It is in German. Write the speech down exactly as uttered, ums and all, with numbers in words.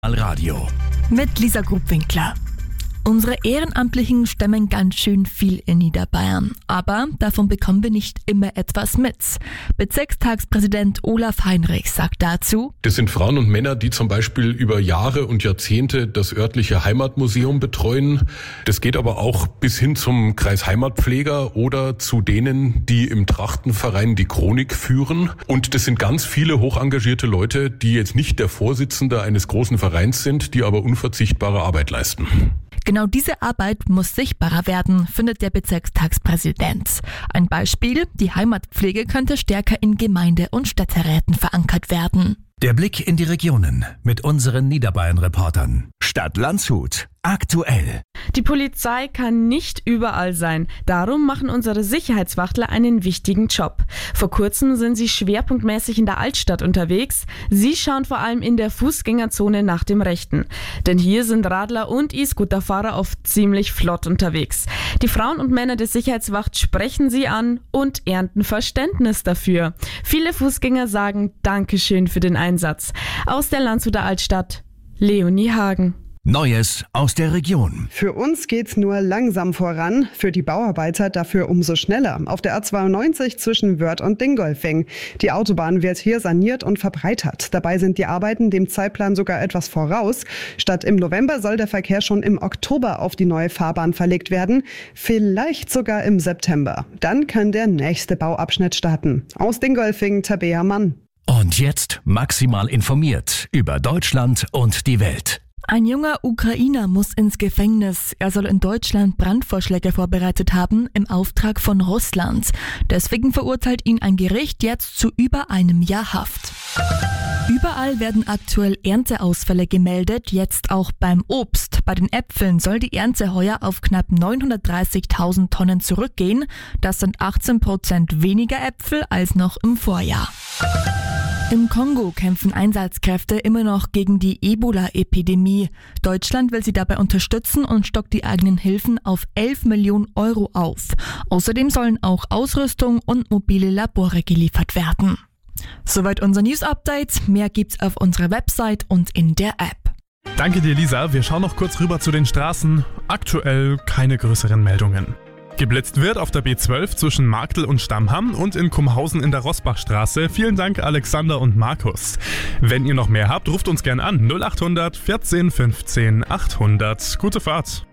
Radio. Mit Lisa Grubwinkler. Unsere Ehrenamtlichen stemmen ganz schön viel in Niederbayern. Aber davon bekommen wir nicht immer etwas mit. Bezirkstagspräsident Olaf Heinrich sagt dazu: Das sind Frauen und Männer, die zum Beispiel über Jahre und Jahrzehnte das örtliche Heimatmuseum betreuen. Das geht aber auch bis hin zum Kreisheimatpfleger oder zu denen, die im Trachtenverein die Chronik führen. Und das sind ganz viele hochengagierte Leute, die jetzt nicht der Vorsitzende eines großen Vereins sind, die aber unverzichtbare Arbeit leisten. Genau diese Arbeit muss sichtbarer werden, findet der Bezirkstagspräsident. Ein Beispiel: Die Heimatpflege könnte stärker in Gemeinde- und Städteräten verankert werden. Der Blick in die Regionen mit unseren Niederbayern-Reportern. Stadt Landshut. Aktuell. Die Polizei kann nicht überall sein. Darum machen unsere Sicherheitswachtler einen wichtigen Job. Vor kurzem sind sie schwerpunktmäßig in der Altstadt unterwegs. Sie schauen vor allem in der Fußgängerzone nach dem Rechten. Denn hier sind Radler und E-Scooterfahrer oft ziemlich flott unterwegs. Die Frauen und Männer der Sicherheitswacht sprechen sie an und ernten Verständnis dafür. Viele Fußgänger sagen Dankeschön für den Einsatz. Aus der Landshuter Altstadt, Leonie Hagen. Neues aus der Region. Für uns geht's nur langsam voran, für die Bauarbeiter dafür umso schneller. Auf der A zweiundneunzig zwischen Wörth und Dingolfing. Die Autobahn wird hier saniert und verbreitert. Dabei sind die Arbeiten dem Zeitplan sogar etwas voraus. Statt im November soll der Verkehr schon im Oktober auf die neue Fahrbahn verlegt werden. Vielleicht sogar im September. Dann kann der nächste Bauabschnitt starten. Aus Dingolfing, Tabea Mann. Und jetzt maximal informiert über Deutschland und die Welt. Ein junger Ukrainer muss ins Gefängnis. Er soll in Deutschland Brandvorschläge vorbereitet haben im Auftrag von Russland. Deswegen verurteilt ihn ein Gericht jetzt zu über einem Jahr Haft. Überall werden aktuell Ernteausfälle gemeldet, jetzt auch beim Obst. Bei den Äpfeln soll die Ernte heuer auf knapp neunhundertdreißigtausend Tonnen zurückgehen. Das sind achtzehn Prozent weniger Äpfel als noch im Vorjahr. Im Kongo kämpfen Einsatzkräfte immer noch gegen die Ebola-Epidemie. Deutschland will sie dabei unterstützen und stockt die eigenen Hilfen auf elf Millionen Euro auf. Außerdem sollen auch Ausrüstung und mobile Labore geliefert werden. Soweit unser News-Update. Mehr gibt's auf unserer Website und in der App. Danke dir, Lisa. Wir schauen noch kurz rüber zu den Straßen. Aktuell keine größeren Meldungen. Geblitzt wird auf der B zwölf zwischen Marktl und Stammham und in Kumhausen in der Rosbachstraße. Vielen Dank, Alexander und Markus. Wenn ihr noch mehr habt, ruft uns gern an. null acht hundert vierzehn fünfzehn achthundert. Gute Fahrt.